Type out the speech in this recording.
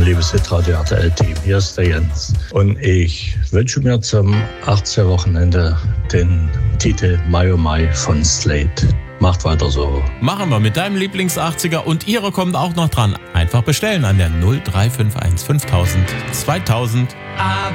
liebes Hitradio RTL-Team. Hier ist der Jens. Und ich wünsche mir zum 18. Wochenende den Titel Mai oh Mai von Slate. Macht weiter so. Machen wir mit deinem Lieblings-80er und ihre kommt auch noch dran. Einfach bestellen an der 0351 5000 2000.